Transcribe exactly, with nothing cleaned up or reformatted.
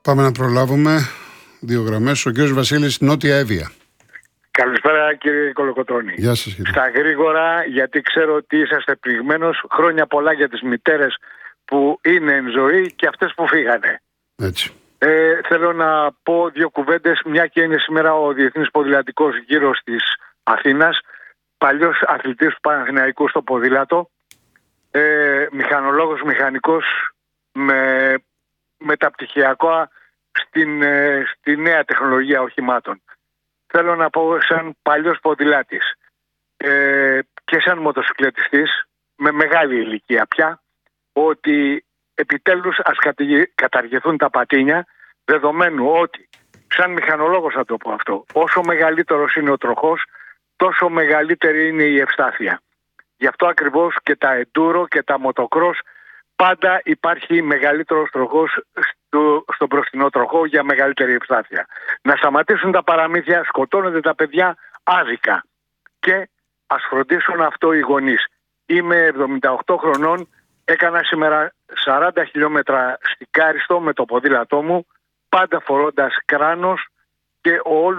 Πάμε να προλάβουμε δύο γραμμές. Ο κύριος Βασίλης, Νότια Εύβοια. Καλησπέρα κύριε Κολοκοτρώνη. Γεια σας κύριε. Στα γρήγορα, γιατί ξέρω ότι είσαστε πληγμένος. Χρόνια πολλά για τις μητέρες που είναι εν ζωή και αυτές που φύγανε. Έτσι. Ε, θέλω να πω δύο κουβέντες, μια και είναι σήμερα ο Διεθνής Ποδηλατικός Γύρος της Αθήνας, παλιός αθλητής του Παναθηναϊκού στο ποδήλατο, ε, μηχανολόγος, μηχανικός με μεταπτυχιακό στην, ε, στη νέα τεχνολογία οχημάτων. Θέλω να πω σαν παλιός ποδηλάτης ε, και σαν μοτοσυκλετιστής με μεγάλη ηλικία πια, ότι επιτέλους ας καταργηθούν τα πατίνια, δεδομένου ότι σαν μηχανολόγος θα το πω αυτό, όσο μεγαλύτερος είναι ο τροχός, τόσο μεγαλύτερη είναι η ευστάθεια. Γι' αυτό ακριβώς και τα εντούρο και τα μοτοκρός πάντα υπάρχει μεγαλύτερος τροχός στο, στον μπροστινό τροχό για μεγαλύτερη ευστάθεια. Να σταματήσουν τα παραμύθια, σκοτώνονται τα παιδιά άδικα και ας φροντίσουν αυτό οι γονείς. Είμαι εβδομήντα οκτώ χρονών, έκανα σήμερα σαράντα χιλιόμετρα στην Κάριστο με το ποδήλατό μου, πάντα φορώντας κράνος και όλους